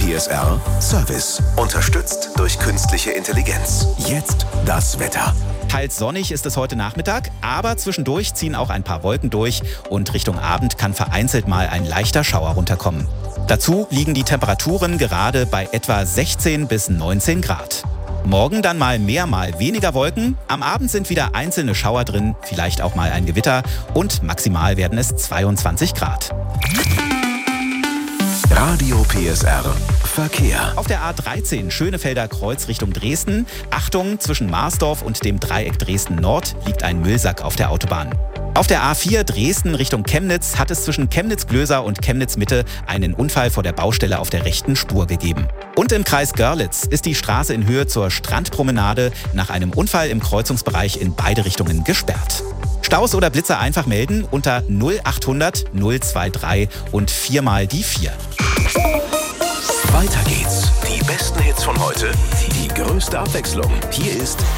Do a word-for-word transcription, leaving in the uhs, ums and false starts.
P S R Service. Unterstützt durch künstliche Intelligenz. Jetzt das Wetter. Teils sonnig ist es heute Nachmittag, aber zwischendurch ziehen auch ein paar Wolken durch und Richtung Abend kann vereinzelt mal ein leichter Schauer runterkommen. Dazu liegen die Temperaturen gerade bei etwa sechzehn bis neunzehn Grad. Morgen dann mal mehr, mal weniger Wolken. Am Abend sind wieder einzelne Schauer drin, vielleicht auch mal ein Gewitter und maximal werden es zweiundzwanzig Grad. Radio P S R Verkehr. Auf der A dreizehn Schönefelder Kreuz Richtung Dresden. Achtung, zwischen Marsdorf und dem Dreieck Dresden Nord liegt ein Müllsack auf der Autobahn. Auf der A vier Dresden Richtung Chemnitz hat es zwischen Chemnitz-Glöser und Chemnitz-Mitte einen Unfall vor der Baustelle auf der rechten Spur gegeben. Und im Kreis Görlitz ist die Straße in Höhe zur Strandpromenade nach einem Unfall im Kreuzungsbereich in beide Richtungen gesperrt. Staus oder Blitzer einfach melden unter null achthundert null drei drei und viermal die vier. Weiter geht's. Die besten Hits von heute, die größte Abwechslung. Hier ist